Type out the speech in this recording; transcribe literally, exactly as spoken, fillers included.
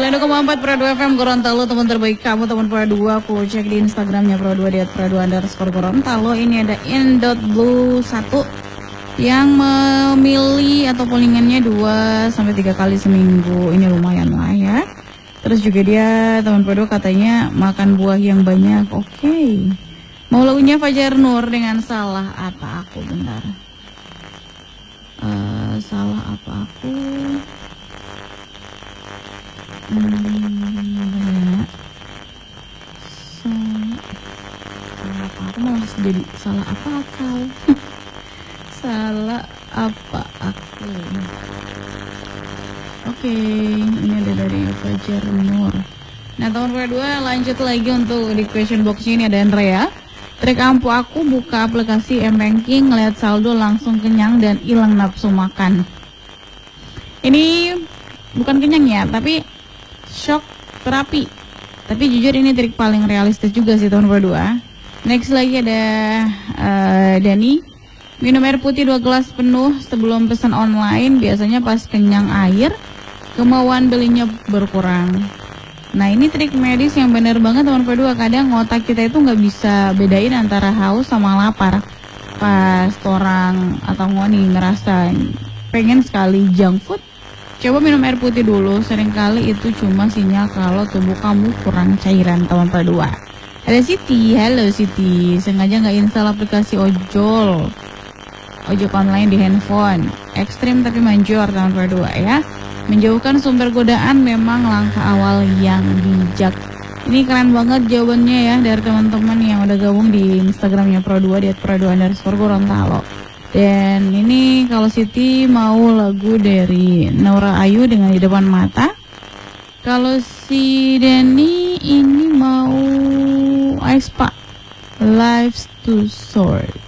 sembilan puluh koma empat Pro dua F M Gorontalo, teman terbaik kamu, teman Pro dua. Aku cek di Instagramnya Pro dua, di at Pro dua underscore Gorontalo. Ini ada in.blue satu yang memilih atau pollingannya dua sampai tiga kali seminggu. Ini lumayan lah ya. Terus juga dia, teman Pro dua, katanya makan buah yang banyak. Oke. Okay. Mau lagunya Fajar Nur dengan Salah Apa Aku. Bentar. Uh, salah apa aku? Hmm, salah, salah apa aku malah jadi salah apa akal. Salah apa aku. Oke, ini ada dari Fajar Nur. Nah, tahun kedua lanjut lagi untuk di question box ini ada Andrea. Trik ampuh aku, buka aplikasi M-Banking, ngeliat saldo langsung kenyang dan hilang nafsu makan. Ini bukan kenyang ya, tapi shock terapi. Tapi jujur ini trik paling realistis juga sih tahun kedua. Next lagi ada uh, Dani. Minum air putih dua gelas penuh sebelum pesan online. Biasanya pas kenyang air, kemauan belinya berkurang. Nah, ini trik medis yang benar banget teman kedua. Kadang otak kita itu nggak bisa bedain antara haus sama lapar. Pas orang atau ngoni ngerasa pengen sekali junk food, coba minum air putih dulu. Seringkali itu cuma sinyal kalau tubuh kamu kurang cairan teman kedua. Ada Siti, halo Siti. Sengaja nggak install aplikasi ojol, ojek online di handphone. Ekstrim tapi manjur teman kedua ya. Menjauhkan sumber godaan memang langkah awal yang bijak. Ini keren banget jawabannya ya dari teman-teman yang udah gabung di Instagramnya Pro dua, di at Pro dua underscore Gorontalo. Dan ini kalau Siti mau lagu dari Naura Ayu dengan Di Depan Mata. Kalau si Denny ini mau Aespa, Life's Too Short.